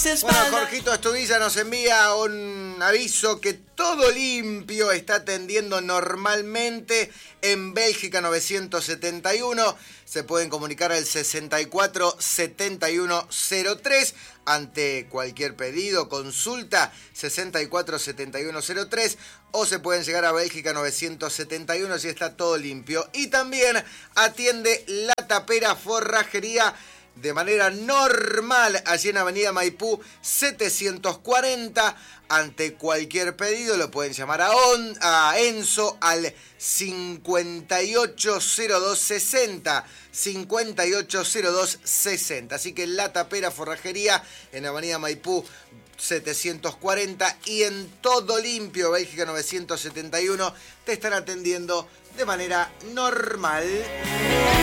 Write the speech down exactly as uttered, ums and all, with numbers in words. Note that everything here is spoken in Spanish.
espaldas. Bueno, Jorgito Estudilla nos envía un aviso que todo limpio está atendiendo normalmente en Bélgica novecientos setenta y uno. Se pueden comunicar al sesenta y cuatro setenta y uno cero tres ante cualquier pedido, consulta sesenta y cuatro setenta y uno cero tres, o se pueden llegar a Bélgica novecientos setenta y uno si está todo limpio. Y también atiende La Tapera Forrajería de manera normal allí en Avenida Maipú setecientos cuarenta. Ante cualquier pedido lo pueden llamar a, On, a Enzo al cincuenta y ocho cero dos sesenta, cincuenta y ocho cero dos sesenta. Así que La Tapera Forrajería en Avenida Maipú setecientos cuarenta y en Todo Limpio, Bélgica novecientos setenta y uno, te están atendiendo de manera normal.